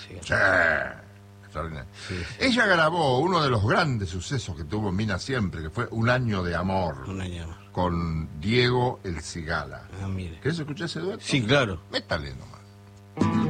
Cigala. Sí. Extraordinario. Ella grabó uno de los grandes sucesos que tuvo Mina siempre, que fue Un año de amor. Un año más. Con Diego el Cigala. Ah, mire. ¿Querés escuchar ese dueto? Sí, claro. Métale nomás.